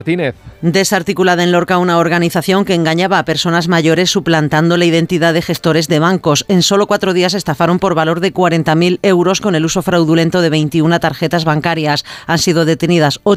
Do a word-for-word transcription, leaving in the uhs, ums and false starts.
Martínez. Desarticulada en Lorca una organización que engañaba a personas mayores suplantando la identidad de gestores de bancos. En solo cuatro días estafaron por valor de cuarenta mil euros con el uso fraudulento de veintiuna tarjetas bancarias. Han sido detenidas ocho